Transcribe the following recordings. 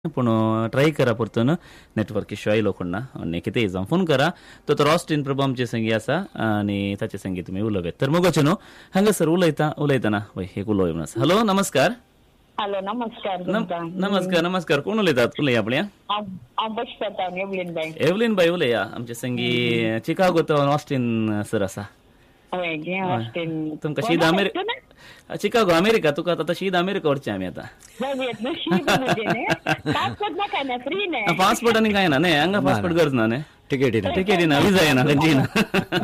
पूण ट्राय करा परतून नेटवर्क इश्यू आयलो कोण ना आनी कितेंय जावं फोन करा तो ऑस्टीन प्रभू आमचे संगी आसा आनी ताचे संगी तुमी उलोवयात तर मगोचे न्हू हांगासर उलयतना पळय एक उलोवया म्हणून हॅलो नमस्कार. हॅलो नमस्कार. नमस्कार नमस्कार कोण उलयतात उलया आपल्या एवलीन बाई उलया आमचे संगी चिकागो ऑस्टीन सर आसा तुमकां शीद अमेरिका चिकागो अमेरिका तुका आतां शीद अमेरिका व्हरचें आमी आतां पासपोर्ट आनी कांय ना न्ही हांगा पासपोर्ट गरज ना न्ही टिकेट ना विजा येना खंयची ना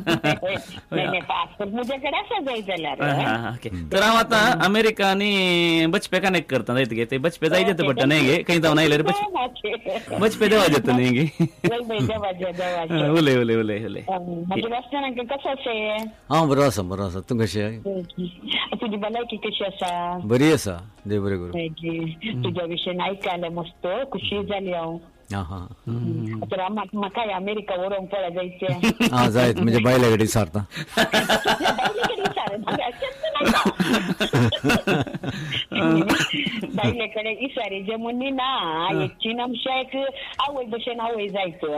तर हांव आतां अमेरिका आनी बचपे कनेक्ट करता जायत गे ते बचपे जाय येता पडटा न्ही गे खंय जावन आयल्यार बचपे देवा येता न्ही गे उलय उलय उलय उलय हांव बरो आसा तूं कशें तुजी भलायकी कशी आसा? बरी आसा देव बरें करूं. तुज्या विशयी आयकलें मस्त खुशी जाली हांव. तर म्हाका अमेरिका व्हरोंक पळय जायचें जायत म्हणजे बायले कडेन सारता बायले कडेन इसारी जमनी ना एक चीन आमच्या आवय भशेन आवय जायचो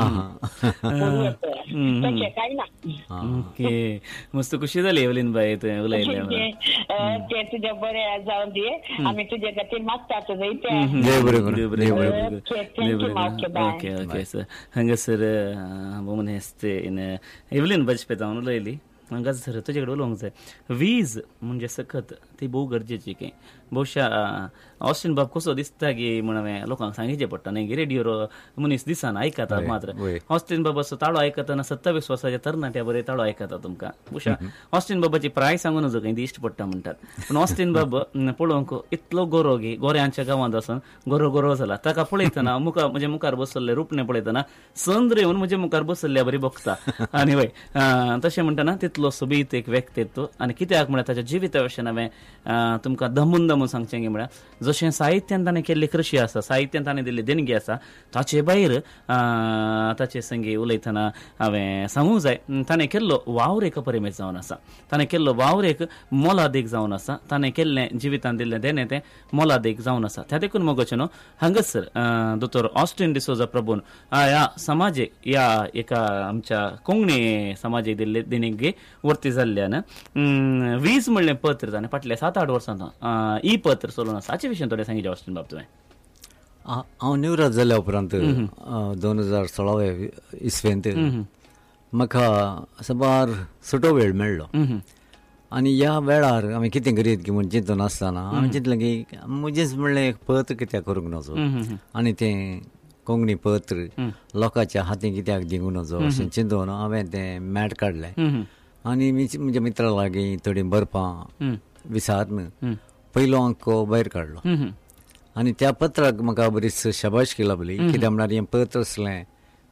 तशें कांय ना. ओके मस्त खुशी जाली एवलीन बाई तुवें उलयलें ते तुजें बरें जावन दी आमी तुजे खातीर मागतात देव बरें करूं. ओके ओके सर हांगासर मनेस्ते एवलीन बचपे जावन उलयली हांगासर तुजे कडेन उलोवंक जाय वीज म्हणजे सखत ती भोव गरजेची की भोवशा ऑस्टीन बाब कसो दिसता की म्हण हांवें लोकांक सांगिचें पडटा न्ही रेडिओर मनीस दिसान आयकता मात्र ऑस्टीन बाबाचो ताळो आयकतना 27 वर्साच्या तरणाट्या बरें ताळो आयकता तुमकां भोवशा ऑस्टीन बाबाची प्राय सांगून नजो खंय इश्ट पडटा म्हणटात पूण ऑस्टीन बाब पळोवंक इतलो गोरो गे गोऱ्यांच्या गांवांत वचून गोरो जाला ताका पळयतना म्हणजे मुखार बसल्ले रुपणे पळयतना संद्र येवन म्हणजे मुखार बसल्ल्या बरी बघता आनी वय तशें म्हणटना तितलो सोबीत एक व्यक्ती तो आनी कित्याक म्हळ्यार ताच्या जिविता विशयी हांवें तुमकां दमून सांगचें गे म्हळ्यार जशें साहित्यान ताणें केल्ली कृशी आसा साहित्यान ताणें दिल्ली देणगी आसा ताचे भायर ताचे संगी उलयतना हांवें सांगूंक जाय ताणें केल्लो वावर एक परिमेत जावन आसा ताणें केल्लो वावर एक मोलादेक जावन आसा ताणें केल्लें जिवितान दिल्लें देणें तें मोलादेक जावन आसा त्या देखून मगोचे न्हू हांगासर दोतोर ऑस्टीन डिसोजा प्रभून ह्या समाजीक ह्या एका आमच्या कोंकणी समाजीक दिल्ले देणगे वर्ती जाल्ल्यान वीज म्हणलें पत्र ताणें फाटल्या 7-8 वर्सां ई पत्र चलून आसा हाचे विशयी थोडें सांगितलें ऑस्टीन बाब तुवें. हांव निवृत्त जाल्या उपरांत 2016 इस्वेंत म्हाका सबार सुटो वेळ मेळ्ळो आनी ह्या वेळार हांवें कितें करीत की म्हण चिंतून आसतना हांवें चिंतलें की म्हजेंच म्हणलें एक पत्र कित्याक करूंक नजो आनी तें कोंकणी पत्र लोकांच्या हातीन कित्याक दिवंक नजो अशें चिंतून हांवें तें मॅट काडलें आनी म्हज्या मित्रा लागीं थोडीं बरपां विचारन पयलो अंक भायर काडलो आनी त्या पत्राक म्हाका बरीच शाबासकी लाभली कित्याक म्हणल्यार हें पत्र असलें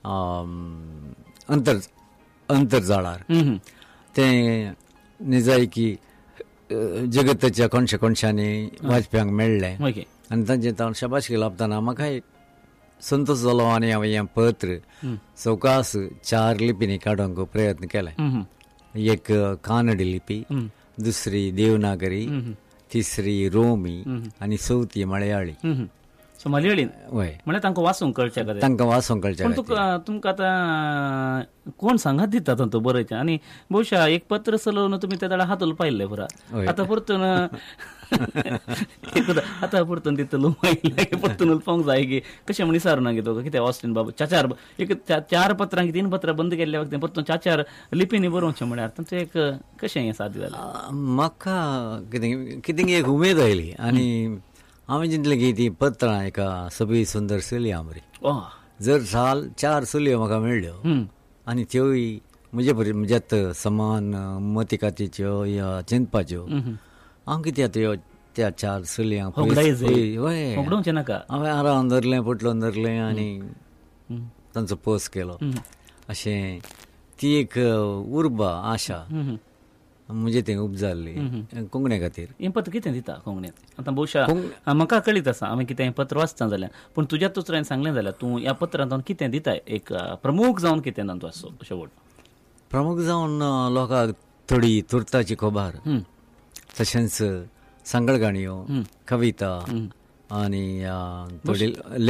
अंतरजाळार तें निजायकी जगताच्या कोणशांनी वाचप्यांक मेळ्ळें आनी तांचे शाबासकी लाभतना म्हाका एक संतोश जालो आनी हांवें हें पत्र सवकास 4 लिपींनी काडूंक प्रयत्न केले. एक कानडी लिपी, दुसरी देवनागरी, तिसरी रोमी आनी चवथी मलयाळी. मलयाळीन वय म्हळ्यार तांकां वाचूंक कळचें तांकां वाचूंक कळचें तुमकां आतां कोण सांगात दिता तो बरयचें आनी भोवशा एक पत्र चलोवन तुमी त्या दाडा हातूल पायल्ले पुरा आतां परतून आतां परतून दितलो परतून उलपावंक जाय की कशें म्हण विचारूना गे तुका कित्याक ऑस्टीन बाबा 4 पत्रां 3 पत्रां बंद केल्ल्या वखदां परतून 4 लिपींनी बरोवचें म्हळ्यार तांचें एक कशें हें साध्य जालें. म्हाका कितें एक उमेद आयली आनी हांवें चिंतलें की ती पत्रां एका सगळी सुंदर चलया बरी जर 4 चलयो म्हाका मेळ्ळ्यो आनी त्योय म्हज्यात समान मतिकातीच्यो या चिंतपाच्यो हांव कित्याक त्या 4 चलयांक नाका हांवें आराम धरलें फुटलोन धरलें आनी तांचो पोस केलो अशें ती एक उर्बा आशा म्हणजे तें उपजाल्ली कोंकणी खातीर. हें पत्र कितें दिता कोंकणींत आतां भोवशा म्हाका कळीत आसा हांवें कितें हें पत्र वाचता जाल्यार पूण तुज्याच उतरान सांगलें जाल्यार तूं ह्या पत्रांत कितें दिताय एक प्रमुख जावन कितें ना तूं आसो शेवट प्रमुख जावन लोकांक थोडी तुर्ताची खबर तशेंच सांगळगाणयो कविता आनी थोडी